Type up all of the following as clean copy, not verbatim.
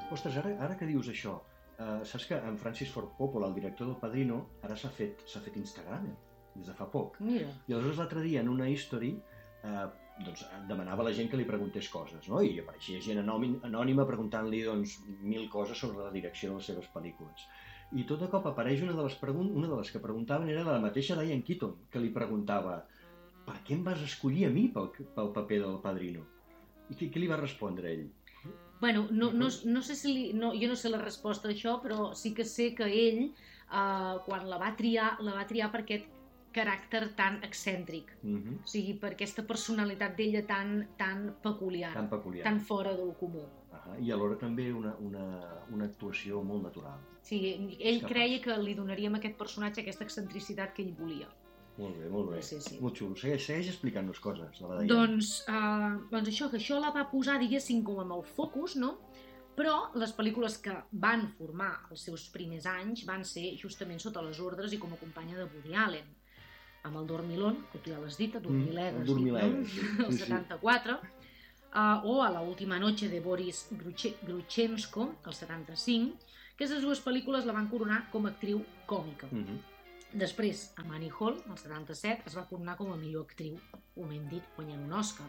Ostres, ara que dius això, saps que en Francis Ford Coppola, el director del Padrino, ara s'ha fet Instagram, des de fa poc. Mira. I aleshores l'altre dia, en una history, doncs, demanava a la gent que li preguntés coses, no? I apareixia gent anònima preguntant-li 1000 coses sobre la direcció de les seves pel·lícules. I tot de cop apareix una de les que preguntaven era la mateixa Diane Keaton, que li preguntava per què em vas escollir a mi pel paper del Padrino? I què li va respondre ell? Bueno, no sé si jo no sé la resposta d'això, però sí que sé que ell, quan la va triar per aquest caràcter tan excèntric, o sigui, per aquesta personalitat d'ella tan peculiar, tan fora del comú. I alhora també una actuació molt natural. Sí, ell creia que li donaríem a aquest personatge aquesta excentricitat que ell volia. Molt bé. Sí. Molt xulo. Segueix explicant-nos coses de la Diane. Doncs això, que això la va posar, diguéssim, com amb el focus, no? Però les pel·lícules que van formar els seus primers anys van ser justament sota les ordres i com a companya de Woody Allen, amb el Dormilón, que tu ja l'has dit, Dormilegues, el 74, o a La última noche de Boris Gruchenko, el 75, que aquestes dues pel·lícules la van coronar com a actriu còmica. Després, a Money Hall, el 77, es va coronar com a millor actriu, ho m'hem dit, guanyant un Òscar.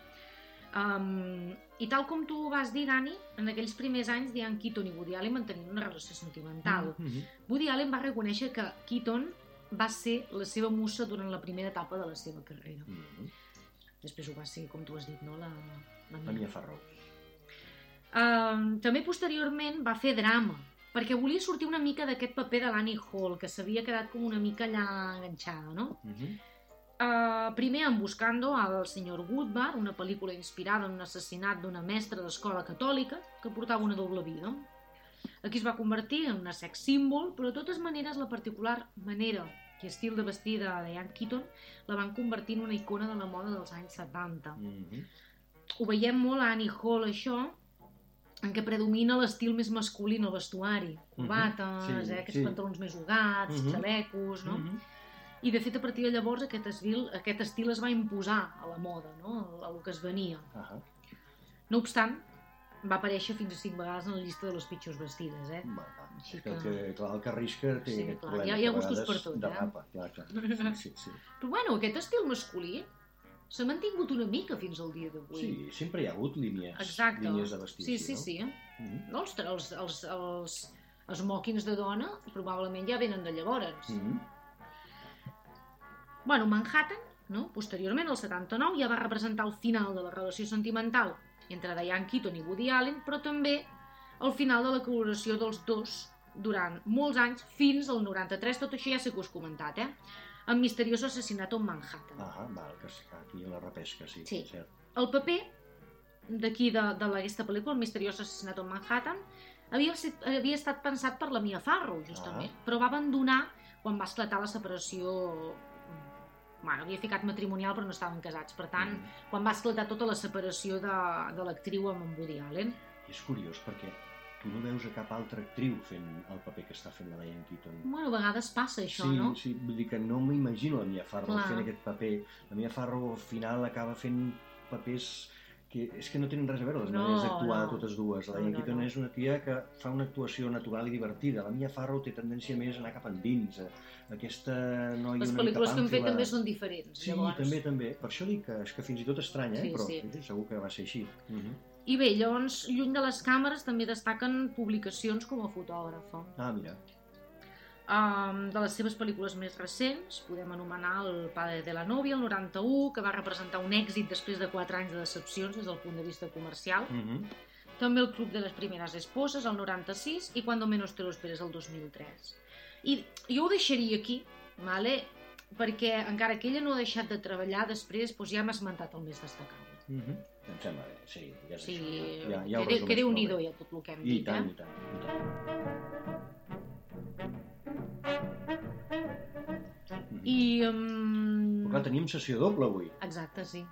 I tal com tu vas dir, Dani, en aquells primers anys Diane Keaton i Woody Allen mantenien una relació sentimental. Woody Allen va reconèixer que Keaton va ser la seva musa durant la primera etapa de la seva carrera. Després ho va ser, com tu has dit, no? La Mia Farrow. També posteriorment va fer drama, perquè volia sortir una mica d'aquest paper de l'Annie Hall, que s'havia quedat com una mica allà enganxada, no? Primer en Buscando al Sr. Woodward, una pel·lícula inspirada en un assassinat d'una mestra d'escola catòlica que portava una doble vida. Aquí es va convertir en una sex símbol, però de totes maneres la particular manera i estil de vestir de Diane Keaton la van convertir en una icona de la moda dels anys 70. Ho veiem molt a Annie Hall, això, en què predomina l'estil més masculí en el vestuari. Corbates, aquests pantalons més holgats, xalecos, no? I de fet a partir de llavors aquest estil es va imposar a la moda, no? A lo que es venia. No obstant, va aparèixer fins a 5 vegades en la llista de les pitjors vestides, Així que el que arrisca té aquest problema. Hi ha gustos per tot, derrapa, clar. Sí. Però bueno, aquest estil masculí s'ha mantingut una mica fins al dia d'avui. Sí, sempre hi ha hagut línies de vestir. Sí. No, els smokings de dona probablement ja venen de llavors. Bueno, Manhattan, no? Posteriorment, el 79, ja va representar el final de la relació sentimental entre Diane Keaton i Woody Allen, però també el final de la col·laboració dels dos durant molts anys, fins al 93, tot això ja sé que us he comentat, amb Misterioso Asesinato en Manhattan. Val, que aquí la repesca, sí. Cert. El paper d'aquí d'aquesta pel·lícula, el Misterioso Asesinato en Manhattan, havia estat pensat per la Mia Farrow, justament, però va abandonar quan va esclatar la separació. Bueno, havia ficat matrimonial però no estaven casats, per tant, quan va esclatar tota la separació de l'actriu amb en Woody Allen. És curiós perquè tu no veus a cap altra actriu fent el paper que està fent la Diane Keaton. Bueno, a vegades passa això, no? Sí, vull dir que no m'imagino la Mia Farrow fent aquest paper. La Mia Farrow al final acaba fent papers que és que no tenen res a veure les maneres d'actuar de totes dues. La Diane Keaton és una tia que fa una actuació natural i divertida. La Mia Farrow té tendència més a anar cap endins. Aquesta noia les pel·lícules que han fet també són diferents. Sí, també. Per això dic que fins i tot estranya, però segur que va ser així. I bé, llavors, lluny de les càmeres també destaquen publicacions com a fotògrafa. Mira. De les seves pel·lícules més recents podem anomenar El padre de la novia, el 91, que va representar un èxit després de 4 anys de decepcions des del punt de vista comercial. També El club de les primeres esposes, el 96, i Cuando menos te lo esperes, el 2003. I jo ho deixaria aquí, perquè encara que ella no ha deixat de treballar, després ja hem esmentat el més destacable. Em sembla bé, sí. Que Déu-n'hi-do ja tot el que hem dit. I tant. Però clar, teníem sessió doble avui. Exacte, sí.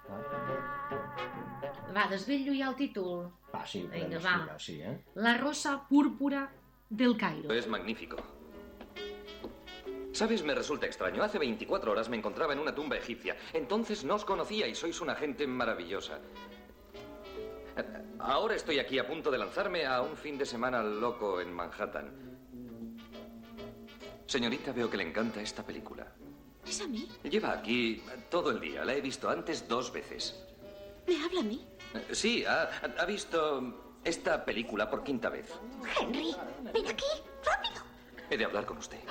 Va, desvetllo ja el títol. Sí, podem explicar, sí, La rosa púrpura del Cairo. Es magnífico. ¿Sabes? Me resulta extraño. Hace 24 horas me encontraba en una tumba egipcia. Entonces no os conocía y sois una gente maravillosa. Ahora estoy aquí a punto de lanzarme a un fin de semana loco en Manhattan. Señorita, veo que le encanta esta película. ¿Es a mí? Lleva aquí todo el día. La he visto antes 2 veces. ¿Me habla a mí? Sí, ha visto esta película por 5ª vez. Henry, ven aquí, rápido. He de hablar con usted.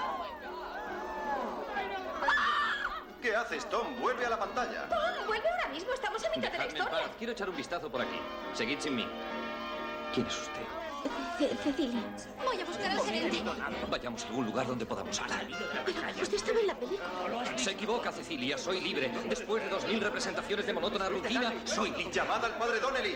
¿Qué haces, Tom? Vuelve a la pantalla. Tom, vuelve ahora mismo, estamos a mitad de la Dejadme en historia. paz. Quiero echar un vistazo por aquí. Seguid sin mí. ¿Quién es usted? Cecilia, voy a buscar al gerente. Vayamos a algún lugar donde podamos hablar. Pero usted estaba en la película. Se equivoca, Cecilia. Soy libre. Después de 2000 representaciones de monótona rutina, soy libre. ¡Llamad al padre Donnelly!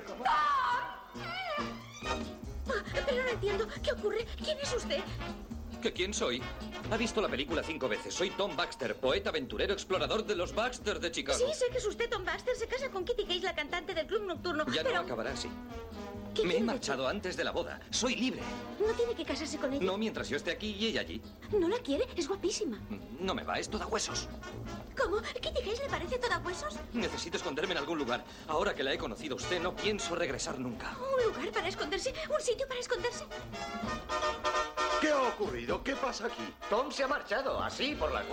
Pero no entiendo. ¿Qué ocurre? ¿Quién es usted? ¿Que quién soy? Ha visto la película 5 veces. Soy Tom Baxter, poeta, aventurero, explorador de los Baxter de Chicago. Sí, sé que es usted Tom Baxter. Se casa con Kitty Hayes, la cantante del club nocturno. Ya pero... no acabará así. ¿Qué Me he quiere marchado antes de la boda. Soy libre. decir? No tiene que casarse con ella. No mientras yo esté aquí y ella allí. ¿No la quiere? Es guapísima. No me va, es toda huesos. ¿Cómo? ¿Kitty Hayes le parece toda huesos? Necesito esconderme en algún lugar. Ahora que la he conocido a usted, no pienso regresar nunca. ¿Un lugar para esconderse? ¿Un sitio para esconderse? ¿Qué ha ocurrido? ¿Qué pasa aquí? Tom se ha marchado, así, por las